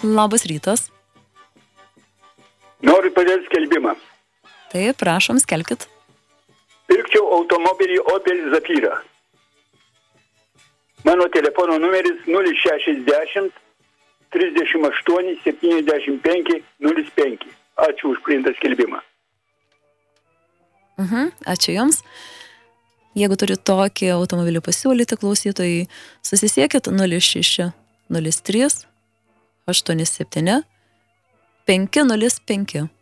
Labas rytas. Noriu padėti skelbimą. Taip, prašom, skelbkit. Pirkčiau automobilį Opel Zafira. Mano telefono numeris 060 38 75 05. Ačiū už priimtą skelbimą. Ačiū Jums. Jeigu turi tokį automobilį pasiūlyti klausytojai, susisiekit 06 03 87 505.